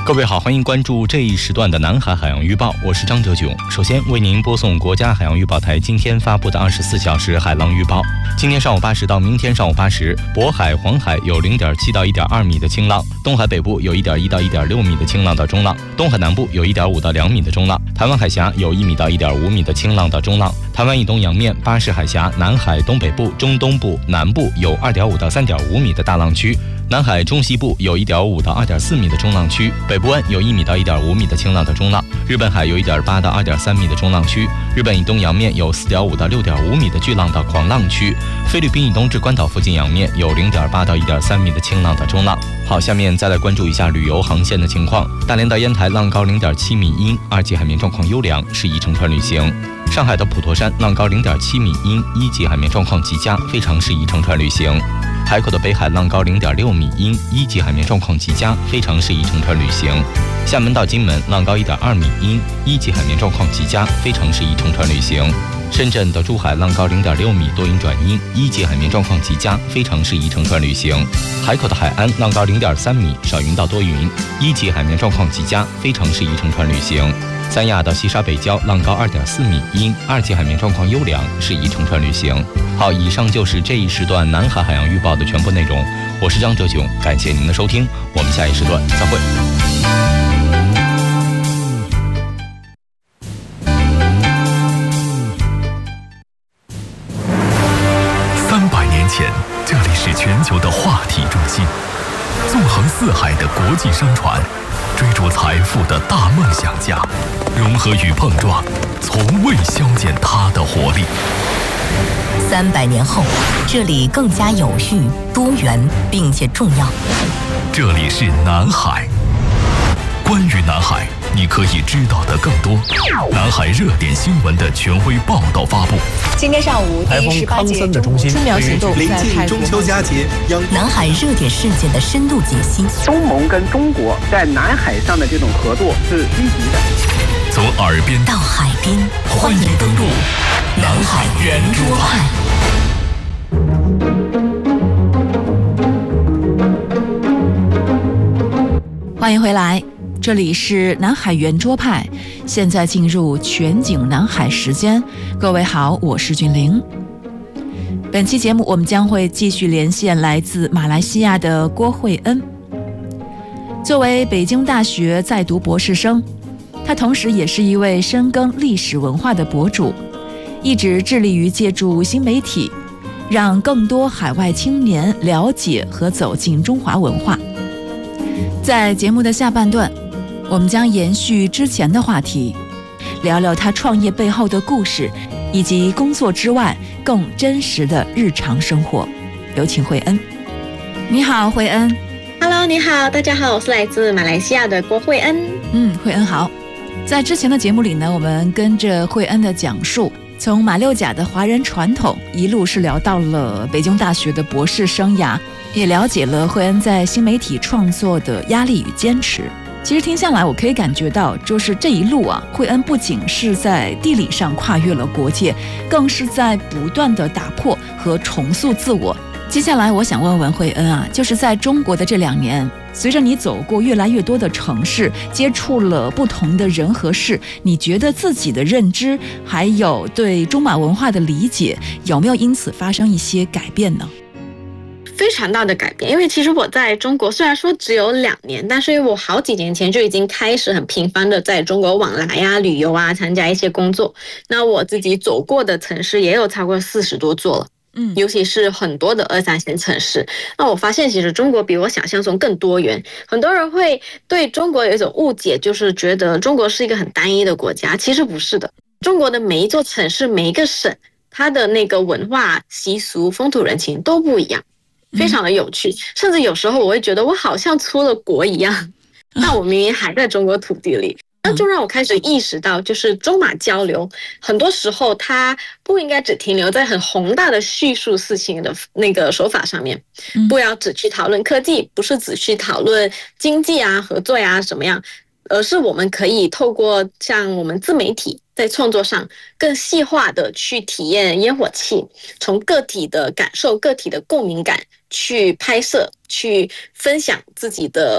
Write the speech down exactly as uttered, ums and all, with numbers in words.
各位好，欢迎关注这一时段的南海海洋预报，我是张哲炯。首先为您播送国家海洋预报台今天发布的二十四小时海浪预报。今天上午八时到明天上午八时，渤海、黄海有 零点七到一点二米的清浪，东海北部有一点一到一点六米的清浪到中浪，东海南部有一点五到两米的中浪，台湾海峡有一米到一点五米的清浪到中浪。台湾以东洋面、巴士海峡、南海东北部、中东部、南部有二点五到三点五米的大浪区。南海中西部有一点五到二点四米的中浪区，北部湾有一米到一点五米的清浪到中浪，日本海有一点八到二点三米的中浪区，日本以东洋面有四点五到六点五米的巨浪到狂浪区，菲律宾以东至关岛附近洋面有零点八到一点三米的清浪到中浪。好，下面再来关注一下旅游航线的情况。大连到烟台浪高零点七米阴，二级海面状况优良，适宜乘船旅行。上海的普陀山浪高零点七米阴，一级海面状况极佳，非常适宜乘船旅行。海口的北海浪高零点六米阴，一级海面状况极佳，非常适宜乘船旅行。厦门到金门浪高一点二米阴，一级海面状况极佳，非常适宜乘船旅行。深圳的珠海浪高零点六米，多云转阴，一级海面状况极佳，非常适宜乘船旅行。海口的海安浪高零点三米，少云到多云，一级海面状况极佳，非常适宜乘船旅行。三亚到西沙北礁浪高二点四米阴，二级海面状况优良，适宜乘船旅行。好，以上就是这一时段南海海洋预报的全部内容。我是张哲炯，感谢您的收听，我们下一时段再会。 三百年前，这里是全球的话题中心，纵横四海的国际商船，追逐财富的大梦想家，融合与碰撞，从未消减它的活力。 三百年后，这里更加有序、多元，并且重要。 这里是南海。关于南海，你可以知道的更多。南海热点新闻的权威报道发布。 今天上午，第十八届中春苗行动临近中秋佳节， 南海热点事件的深度解析。 东盟跟中国在南海上的这种合作是积极的。 从耳边到海边， 欢迎登陆南海圆桌派。 欢迎回来，这里是南海圆桌派，现在进入全景南海时间。各位好，我是君玲。本期节目我们将会继续连线来自马来西亚的郭慧恩。作为北京大学在读博士生，他同时也是一位深耕历史文化的博主，一直致力于借助新媒体，让更多海外青年了解和走进中华文化。在节目的下半段，我们将延续之前的话题，聊聊他创业背后的故事，以及工作之外更真实的日常生活。有请慧恩。你好，慧恩。 Hello， 你好，大家好，我是来自马来西亚的郭慧恩。 嗯，慧恩好。在之前的节目里呢，我们跟着慧恩的讲述，从马六甲的华人传统一路是聊到了北京大学的博士生涯，也了解了慧恩在新媒体创作的压力与坚持。其实听下来我可以感觉到，就是这一路啊，慧恩不仅是在地理上跨越了国界，更是在不断的打破和重塑自我。接下来我想问问慧恩啊，就是在中国的这两年，随着你走过越来越多的城市，接触了不同的人和事，你觉得自己的认知还有对中马文化的理解，有没有因此发生一些改变呢？ 非常大的改变，因为其实我在中国虽然说只有两年，但是因为我好几年前就已经开始很频繁的在中国往来啊、旅游啊、参加一些工作。那我自己走过的城市也有超过四十多座了。嗯，尤其是很多的二三线城市，那我发现其实中国比我想象中更多元。很多人会对中国有一种误解，就是觉得中国是一个很单一的国家，其实不是的。中国的每一座城市、每一个省，它的那个文化习俗、风土人情都不一样，非常的有趣。甚至有时候我会觉得我好像出了国一样，那我明明还在中国土地里。那就让我开始意识到，就是中马交流很多时候它不应该只停留在很宏大的叙述事情的那个手法上面，不要只去讨论科技，不是只去讨论经济啊、合作呀、啊、什么样，而是我们可以透过像我们自媒体在创作上更细化的去体验烟火气，从个体的感受、个体的共鸣感去拍摄、去分享自己的